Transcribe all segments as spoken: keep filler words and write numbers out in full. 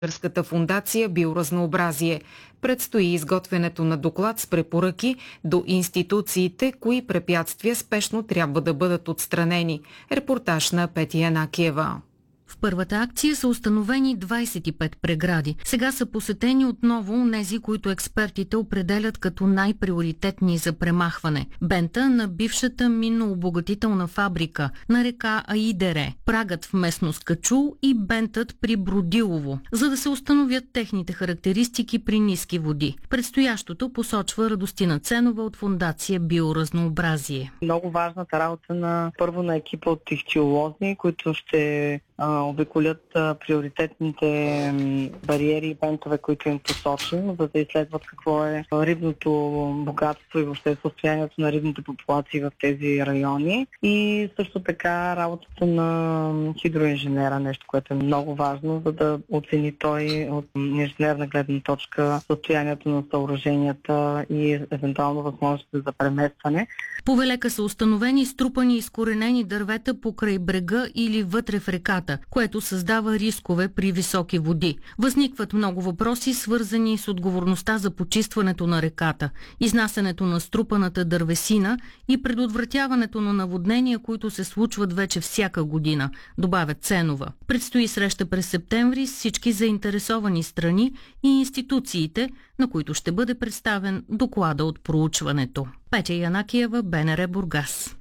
Българската фондация Биоразнообразие. Предстои изготвянето на доклад с препоръки до институциите, кои препятствия спешно трябва да бъдат отстранени. Репортаж на Петя Янакиева. В първата акция са установени двадесет и пет прегради. Сега са посетени отново онези, които експертите определят като най-приоритетни за премахване. Бента на бившата минообогатителна фабрика на река Аидере, прагът в местност Качул и бентът при Бродилово, за да се установят техните характеристики при ниски води. Предстоящото посочва Радостина Ценова от фондация Биоразнообразие. Много важната работа на първо на екипа от ихтиолози, които ще обиколят приоритетните бариери и бентове, които им посочим, за да изследват какво е рибното богатство и въобще състоянието на рибните популации в тези райони. И също така работата на хидроинженера, нещо, което е много важно, за да оцени той от инженерна гледна точка състоянието на съоръженията и евентуално възможностите за преместване. Повелека са установени струпани и изкоренени дървета покрай брега или вътре в реката, което създава рискове при високи води. Възникват много въпроси, свързани с отговорността за почистването на реката, изнасянето на струпаната дървесина и предотвратяването на наводнения, които се случват вече всяка година, добавя Ценова. Предстои среща през септември с всички заинтересовани страни и институциите, на които ще бъде представен доклада от проучването. Петя Янакиева, БНР Бургас.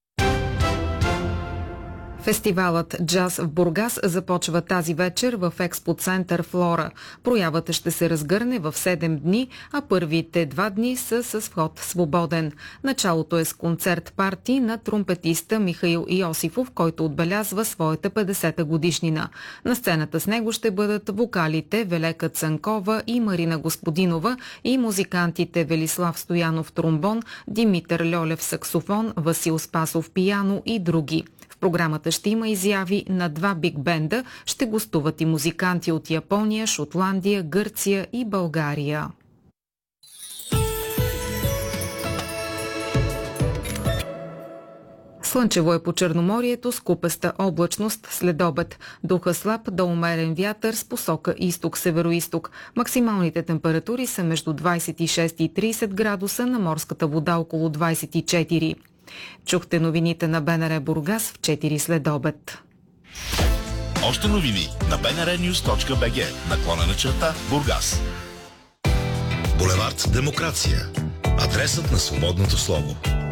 Фестивалът Джаз в Бургас започва тази вечер в експоцентър Флора. Проявата ще се разгърне в седем дни, а първите два дни са с вход свободен. Началото е с концерт-парти на тромпетиста Михаил Йосифов, който отбелязва своята петдесета годишнина. На сцената с него ще бъдат вокалите Велека Цанкова и Марина Господинова и музикантите Велислав Стоянов тромбон, Димитър Льолев саксофон, Васил Спасов пияно и други. В програмата ще има изяви на два биг бенда, ще гостуват и музиканти от Япония, Шотландия, Гърция и България. Слънчево е по Черноморието с купеста облачност след обед. Духа слаб до умерен вятър с посока изток-североизток. Максималните температури са между двадесет и шест и тридесет градуса, на морската вода около двадесет и четири. Чухте новините на БНР Бургас в четири след обед. Още новини на bnrnews.bg, наклонена черта Бургас. Булевард Демокрация. Адресът на свободното слово.